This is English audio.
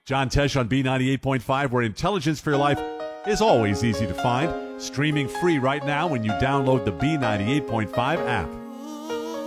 John Tesh on B98.5, where intelligence for your life is always easy to find. Streaming free right now when you download the B98.5 app.